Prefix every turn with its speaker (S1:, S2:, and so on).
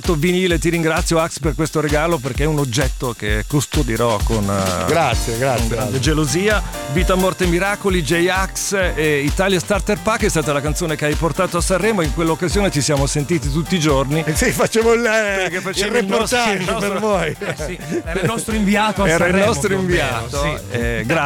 S1: vinile. Ti ringrazio, Ax, per questo regalo, perché è un oggetto che custodirò con
S2: grazie
S1: grande gelosia. Vita, Morte e Miracoli, J-Ax e Italia Starter Pack è stata la canzone che hai portato a Sanremo. In quell'occasione ci siamo sentiti tutti i giorni.
S2: Sì, facevo il reportage per voi.
S3: Sì, era il nostro inviato a
S1: Era
S3: Sanremo,
S1: il nostro inviato.
S3: sì.
S1: Grazie.